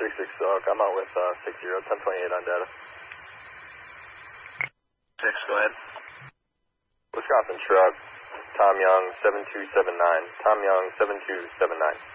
66 I'm out with 60, 1028 on data. 6, go ahead. Wisconsin truck, Tom Young, 7279. Tom Young, 7279.